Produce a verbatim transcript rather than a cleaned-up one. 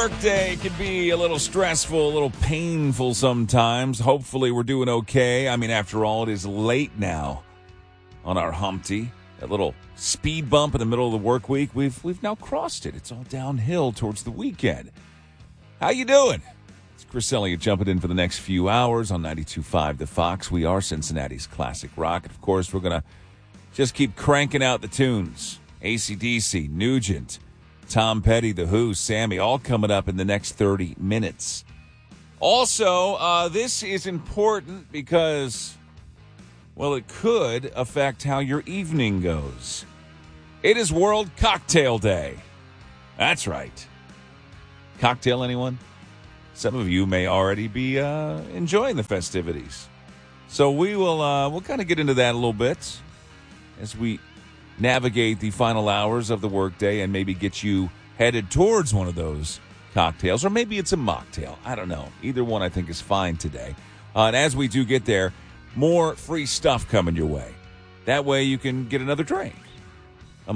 workday can be a little stressful, a little painful sometimes. Hopefully we're doing okay. I mean, after all, it is late now on our Humpty. That little speed bump in the middle of the work week, we've we've now crossed it. It's all downhill towards the weekend. How you doing? It's Chris Elliott jumping in for the next few hours on ninety-two point five The Fox. We are Cincinnati's classic rock. And of course, we're going to just keep cranking out the tunes. A C D C, Nugent, Tom Petty, The Who, Sammy, all coming up in the next thirty minutes. Also, uh, this is important because, well, it could affect how your evening goes. It is World Cocktail Day. That's right. Cocktail, anyone? Some of you may already be uh, enjoying the festivities. So we will uh, we'll kind of get into that a little bit as we navigate the final hours of the workday and maybe get you headed towards one of those cocktails. Or maybe it's a mocktail. I don't know. Either one I think is fine today. Uh, and as we do get there, more free stuff coming your way. That way you can get another drink.